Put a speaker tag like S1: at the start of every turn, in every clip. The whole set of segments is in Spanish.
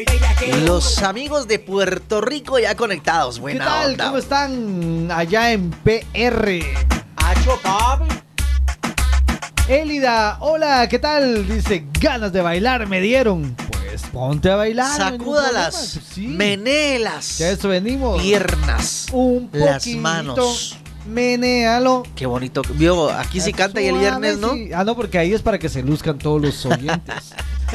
S1: Los amigos de Puerto Rico ya conectados. Buena
S2: ¿Qué tal?
S1: onda.
S2: ¿Cómo están allá en PR?
S1: Acho, papi.
S2: Élida, hola, ¿qué tal? Dice, ganas de bailar me dieron. Pues ponte a bailar.
S1: Sacúdalas,
S2: Sí.
S1: menéelas.
S2: Ya eso venimos.
S1: Piernas,
S2: Un poquito.
S1: las manos.
S2: Menéalo.
S1: Qué bonito. Vio, aquí sí canta y el viernes, ¿no?
S2: Sí. Ah, no, porque ahí es para que se luzcan todos los oyentes.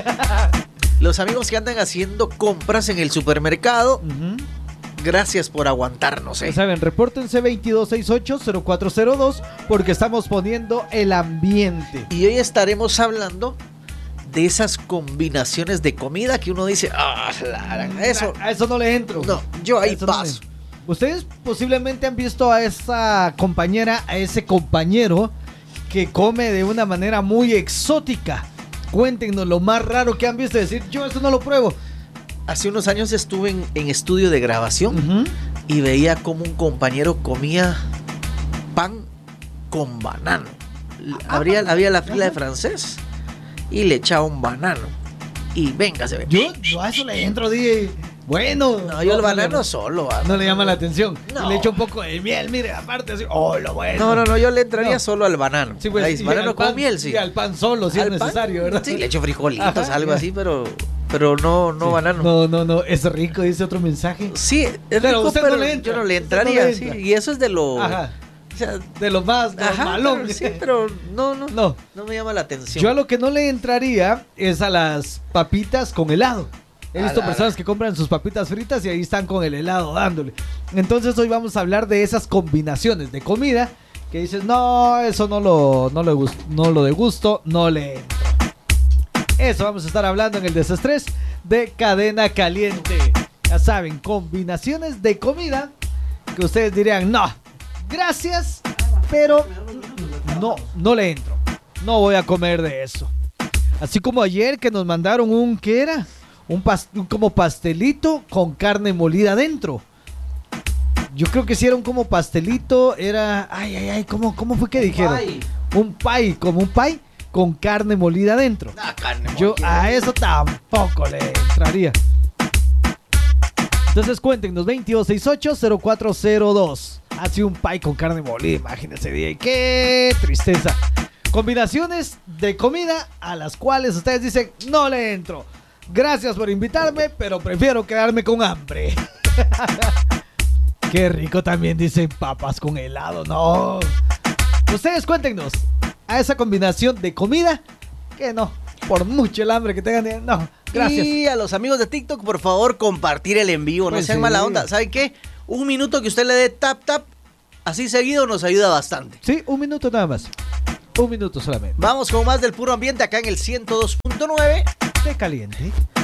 S1: Los amigos que andan haciendo compras en el supermercado,
S2: Ujú.
S1: gracias por aguantarnos,
S2: Ya saben, repórtense 2268-0402 porque estamos poniendo el ambiente.
S1: Y hoy estaremos hablando de esas combinaciones de comida que uno dice, eso.
S2: A eso no le entro.
S1: No, yo ahí
S2: Eso no
S1: paso.
S2: le- Ustedes posiblemente han visto a esa compañera, a ese compañero que come de una manera muy exótica. Cuéntenos lo más raro que han visto. Decir, yo eso no lo pruebo.
S1: Hace unos años estuve en estudio de grabación y veía como un compañero comía pan con banano. Había la fila de francés y le echaba un banano. Y venga, se ve.
S2: Yo a eso le entro, dije, bueno.
S1: No, yo el banano
S2: le,
S1: solo.
S2: no le llama la atención.
S1: No.
S2: Y le echo un poco de miel, mire, aparte así, oh, lo bueno.
S1: No, yo le entraría
S2: No.
S1: solo al banano.
S2: Sí, pues,
S1: Ahí,
S2: y
S1: banano
S2: al
S1: con
S2: pan-
S1: miel, sí.
S2: Y al pan solo, si es
S1: Al pan,
S2: necesario, ¿verdad?
S1: Sí, le echo frijolitos,
S2: Ajá,
S1: algo
S2: ya.
S1: así, pero no
S2: Sí.
S1: banano.
S2: No, es rico, dice otro mensaje.
S1: Sí, es
S2: Pero
S1: rico,
S2: usted no
S1: pero
S2: le entra,
S1: yo no le
S2: usted no
S1: entraría,
S2: le
S1: sí.
S2: entra.
S1: Y eso es de lo...
S2: Ajá,
S1: O sea,
S2: de lo más
S1: ajá,
S2: normalón.
S1: pero, sí, pero no
S2: No.
S1: me llama la atención.
S2: Yo a lo que no le entraría es a las papitas con helado. He visto
S1: Ala,
S2: personas que compran sus papitas fritas y ahí están con el helado dándole. Entonces hoy vamos a hablar de esas combinaciones de comida que dices, no, eso no lo degusto, no le entro. Eso vamos a estar hablando en el desestrés de Cadena Caliente. Ya saben, combinaciones de comida que ustedes dirían, no, gracias, pero no le entro. No voy a comer de eso. Así como ayer que nos mandaron ¿qué era? Un como pastelito con carne molida adentro. Yo creo que si era un como pastelito, era... ¿cómo fue que dijeron? Como un pie con carne molida adentro.
S1: Carne
S2: Yo
S1: molida.
S2: a eso tampoco le entraría. Entonces cuéntenos, 2268-0402. Hace un pie con carne molida, imagínense, día. ¡Qué tristeza! Combinaciones de comida a las cuales ustedes dicen, no le entro. Gracias por invitarme, pero prefiero quedarme con hambre. Qué rico también dicen papas con helado, no. Ustedes cuéntenos a esa combinación de comida que no, por mucho el hambre que tengan, no, gracias.
S1: Y a los amigos de TikTok, por favor, compartir el en vivo. No
S2: Pues
S1: sean
S2: sí.
S1: mala onda. ¿Saben qué? Un minuto que usted le dé tap, así seguido nos ayuda bastante.
S2: Sí, un minuto nada más. Un minuto solamente.
S1: Vamos con más del puro ambiente acá en el 102.9.
S2: De caliente.